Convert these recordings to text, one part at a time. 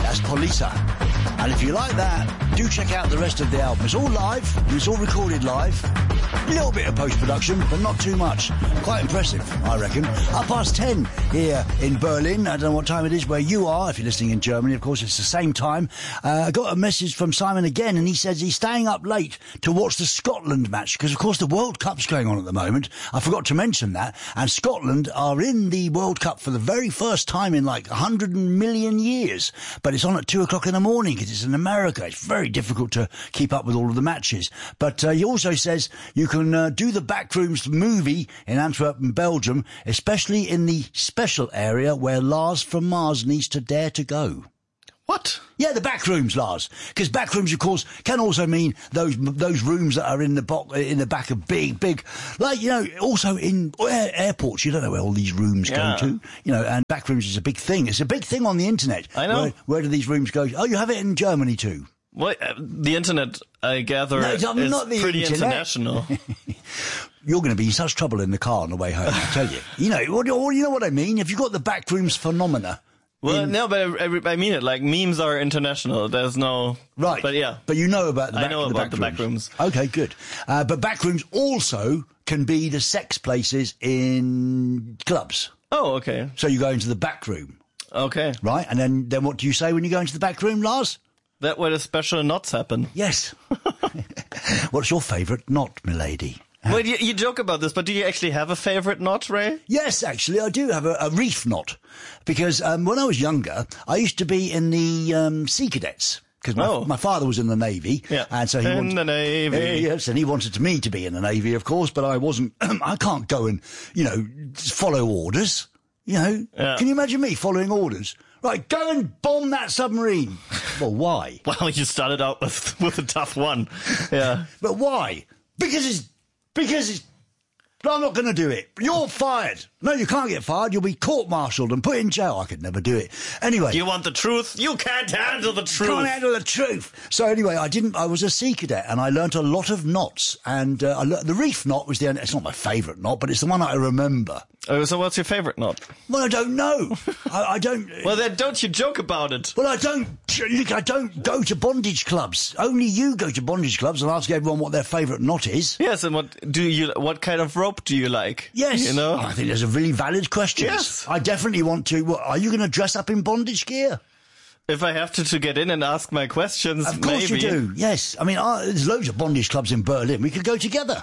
That's Polisa. And if you like that, do check out the rest of the album. It's all live, and it's all recorded live. A little bit of post-production, but not too much. Quite impressive, I reckon. 10:30 here in Berlin. I don't know what time it is where you are. If you're listening in Germany, of course, it's the same time. I got a message from Simon again, and he says he's staying up late to watch the Scotland match, because, of course, the World Cup's going on at the moment. I forgot to mention that. And Scotland are in the World Cup for the very first time in like 100 million years. But it's on at 2 o'clock in the morning because it's in America. It's very difficult to keep up with all of the matches. But he also says you can do the Backrooms movie in Antwerp, Belgium, especially in the special area where Lars from Mars needs to dare to go. What? Yeah, the Backrooms, Lars. Because Backrooms, of course, can also mean those rooms that are in the back of big, like, you know, also in airports, you don't know where all these rooms go to, you know, and Backrooms is a big thing. It's a big thing on the internet. I know. Where do these rooms go? Oh, you have it in Germany too. Well, the internet, I gather, is pretty international. You're going to be in such trouble in the car on the way home, I tell you. You know what I mean? If you've got the Backrooms phenomena. Well, no, but I mean it. Like, memes are international. There's no... Right. But yeah. But you know about the I know about the Backrooms. Okay, good. But Backrooms also can be the sex places in clubs. Oh, okay. So you go into the back room. Okay. Right? And then what do you say when you go into the back room, Lars? That where the special knots happen. Yes. What's your favourite knot, milady? Well, you joke about this, but do you actually have a favourite knot, Ray? Yes, actually, I do have a reef knot. Because when I was younger, I used to be in the Sea Cadets. Because my father was in the Navy. Yeah. And so he wanted... the Navy. Yes, and he wanted me to be in the Navy, of course, but I wasn't... I can't go and, you know, follow orders. You know? Yeah. Can you imagine me following orders? Right, go and bomb that submarine. Well, why? Well, you started out with a tough one. Yeah. But why? Because I'm not going to do it. You're fired. No, you can't get fired. You'll be court-martialed and put in jail. I could never do it. Anyway. You want the truth? You can't handle the truth. Can't handle the truth. So anyway, I was a sea cadet and I learnt a lot of knots. And the reef knot was it's not my favourite knot, but it's the one that I remember. Oh, so what's your favourite knot? Well, I don't know. I don't... Well, then don't you joke about it. Well, I don't go to bondage clubs. Only you go to bondage clubs and ask everyone what their favourite knot is. Yes, and what kind of rope do you like? Yes. You know? I think there's a really valid question. Yes. I definitely want to... What, are you going to dress up in bondage gear? If I have to get in and ask my questions, of course maybe. you do, yes. I mean, there's loads of bondage clubs in Berlin. We could go together.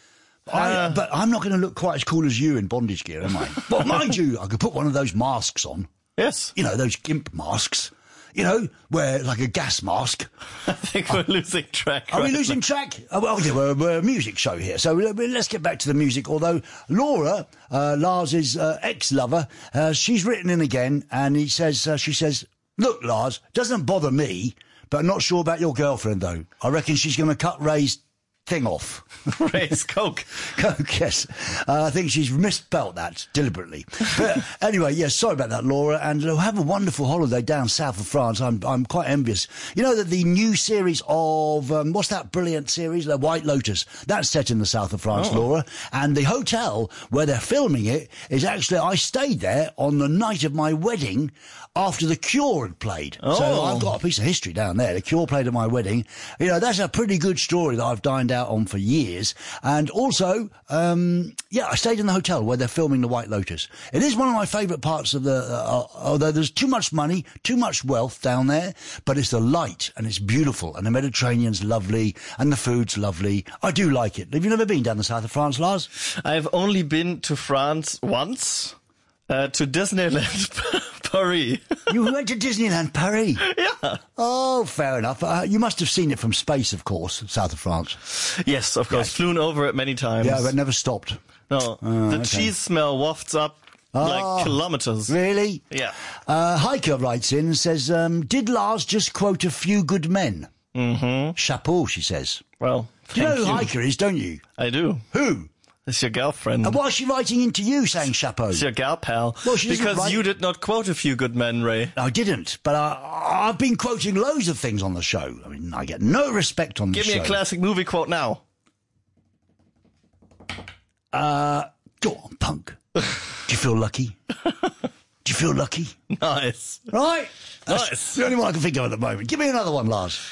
But I'm not going to look quite as cool as you in bondage gear, am I? Well, mind you, I could put one of those masks on. Yes. You know, those gimp masks. You know, where like a gas mask. I think we're losing track. Are we losing track? Well, we're a music show here, so let's get back to the music. Although Laura, Lars's ex-lover, she's written in again, and she says, "Look, Lars, doesn't bother me, but I'm not sure about your girlfriend though. I reckon she's going to cut Ray's thing off." Ray's coke. Coke, yes. I think she's misspelt that deliberately. But anyway, yes, sorry about that, Laura, and have a wonderful holiday down south of France. I'm quite envious. You know that the new series of, what's that brilliant series? The White Lotus. That's set in the south of France, Laura. And the hotel where they're filming it is actually, I stayed there on the night of my wedding after The Cure had played. So I've got a piece of history down there. The Cure played at my wedding. You know, that's a pretty good story that I've dined out on for years. And also, I stayed in the hotel where they're filming The White Lotus. It is one of my favourite parts of although there's too much money, too much wealth down there, but it's the light and it's beautiful and the Mediterranean's lovely and the food's lovely. I do like it. Have you never been down the south of France, Lars? I've only been to France once, to Disneyland Paris. You went to Disneyland Paris? Yeah. Oh, fair enough. You must have seen it from space, of course, south of France. Yes, of course. Yes. Flown over it many times. Yeah, but never stopped. No. The cheese smell wafts up like kilometers. Really? Yeah. Heike writes in and says, did Lars just quote A Few Good Men? Mm-hmm. Chapeau, she says. Well, do you know who Heike is, don't you? I do. Who? It's your girlfriend. And why is she writing into you saying chapeau? It's your gal pal. Well, because you did not quote A Few Good Men, Ray. I didn't, but I've been quoting loads of things on the show. I mean, I get no respect on the show. Give me a classic movie quote now. Go on, punk. Do you feel lucky? Do Do you feel lucky? Nice. Right? That's Nice. the only one I can think of at the moment. Give me another one, Lars.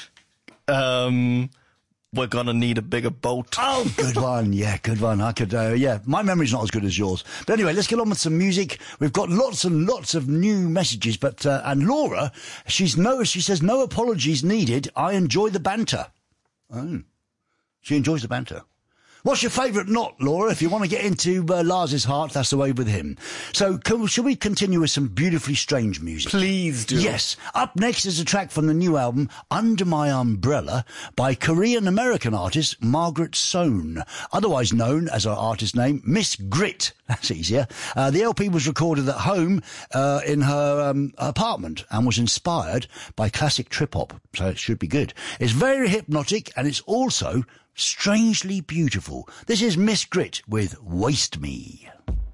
We're gonna need a bigger boat. Oh, good one. Yeah, good one. I could, my memory's not as good as yours. But anyway, let's get on with some music. We've got lots and lots of new messages, but, and Laura, she says, no apologies needed. I enjoy the banter. Oh, she enjoys the banter. What's your favourite knot, Laura? If you want to get into Lars's heart, that's the way with him. So, shall we continue with some beautifully strange music? Please do. Yes. Up next is a track from the new album, Under My Umbrella, by Korean-American artist Margaret Sohn, otherwise known as her artist name, Miss Grit. That's easier. The LP was recorded at home in her apartment and was inspired by classic trip-hop, so it should be good. It's very hypnotic, and it's also strangely beautiful. This is Miss Grit with Waste Me.